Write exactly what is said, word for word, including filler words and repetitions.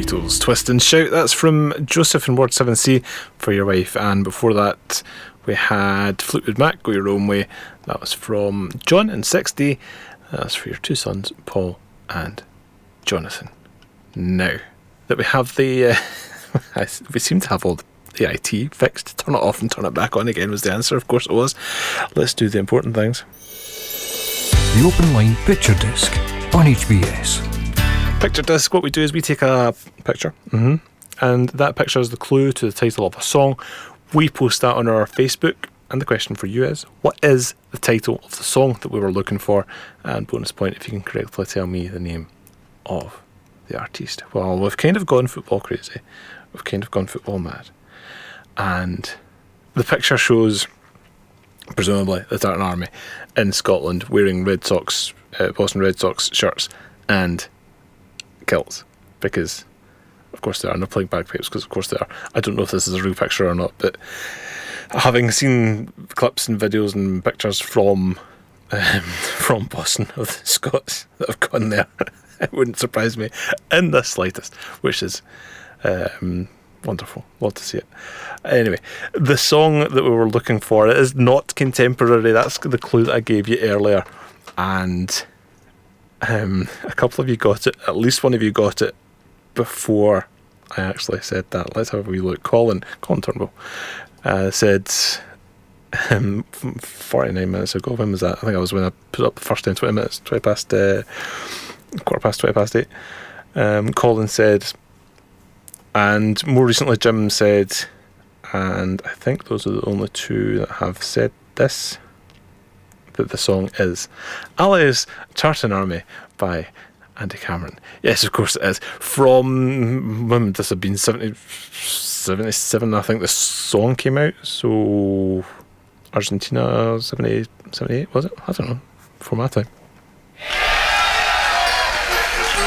Beatles, Twist and Shout. That's from Joseph in Ward seven C, For Your Wife. And before that, we had Fleetwood Mac, Go Your Own Way. That was from John in sixty. That's for your two sons, Paul and Jonathan. Now that we have the... Uh, we seem to have all the I T fixed. Turn it off and turn it back on again was the answer. Of course it was. Let's do the important things. The Open Line Picture Disc on H B S. Picture disc, what we do is we take a picture, mm-hmm, and that picture is the clue to the title of a song. We post that on our Facebook, and the question for you is, what is the title of the song that we were looking for? And bonus point if you can correctly tell me the name of the artist. Well, we've kind of gone football crazy. We've kind of gone football mad. And the picture shows, presumably, the Tartan Army in Scotland wearing Red Sox, uh, Boston Red Sox shirts and kilts, because of course they are, and they're playing bagpipes because of course they are. I don't know if this is a real picture or not, but having seen clips and videos and pictures from um, from Boston of the Scots that have gone there, it wouldn't surprise me in the slightest, which is um, wonderful. Love to see it. Anyway, the song that we were looking for is not contemporary. That's the clue that I gave you earlier, and Um, a couple of you got it, at least one of you got it before I actually said that. Let's have a wee look. Colin, Colin Turnbull uh, said um, forty-nine minutes ago. When was that? I think I was when I put up the first time, twenty minutes, twenty past, uh, quarter past, twenty past eight. Um, Colin said, and more recently Jim said, and I think those are the only two that have said this, that the song is Ali's Tartan Army by Andy Cameron. Yes, of course it is. From, when would this have been? seventy, seventy-seven, I think the song came out. So Argentina, seventy, seventy-eight, was it? I don't know. For my time.